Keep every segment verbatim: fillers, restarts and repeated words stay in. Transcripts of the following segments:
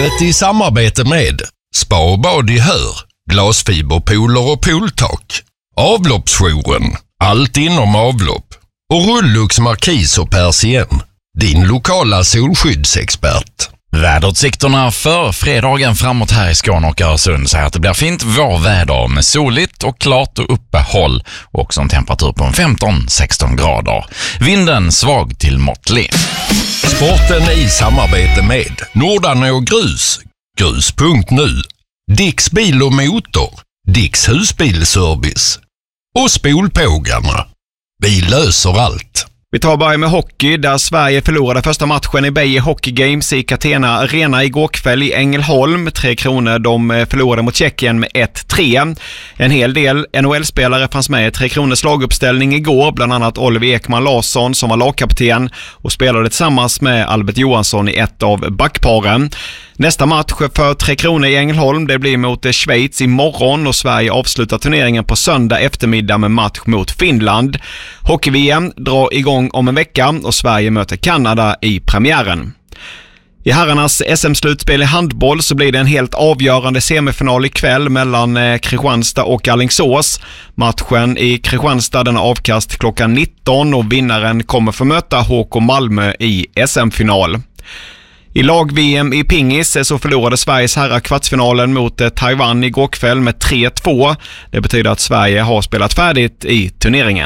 Vädret i samarbete med Spa och bad i Hör, glasfiberpooler och pooltak. Avloppsjouren, allt inom avlopp. Och Rullux Markis och Persien, din lokala solskyddsexpert. Väderutsikterna för fredagen framåt här i Skåne och Öresund säger att det blir fint vårväder med soligt och klart och uppehåll och också en temperatur på femton sexton grader. Vinden svag till måttlig. Sporten i samarbete med Nordarna och Grus, grus punkt nu, Dicks bil och motor, Dicks husbilservice och Spolpågarna. Vi löser allt. Vi tar bara med hockey där Sverige förlorade första matchen i Beijer Hockey Games i Catena Arena igår kväll i Ängelholm. Tre kronor de förlorade mot Tjeckien med ett tre. En hel del N H L-spelare fanns med i Tre Kronors laguppställning igår, bland annat Oliver Ekman Larsson som var lagkapten och spelade tillsammans med Albert Johansson i ett av backparen. Nästa match för Tre Kronor i Ängelholm det blir mot Schweiz imorgon och Sverige avslutar turneringen på söndag eftermiddag med match mot Finland. Hockey-V M drar igång om en vecka och Sverige möter Kanada i premiären. I herrarnas S M-slutspel i handboll så blir det en helt avgörande semifinal ikväll mellan Kristianstad och Alingsås. Matchen i Kristianstad den är avkast klockan nitton och vinnaren kommer få möta H K Malmö i S M-final. I lag-V M i pingis så förlorade Sveriges herrar kvartsfinalen mot Taiwan igår kväll med tre två. Det betyder att Sverige har spelat färdigt i turneringen.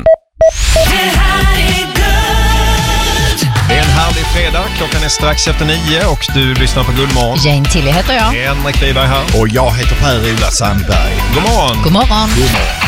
Det är en härlig fredag, klockan är strax efter nio och du lyssnar på Guldmorgon. Jane Tilly heter jag. Henrik Rydberg här. Och jag heter Per-Ola Sandberg. God morgon. God morgon. God morgon.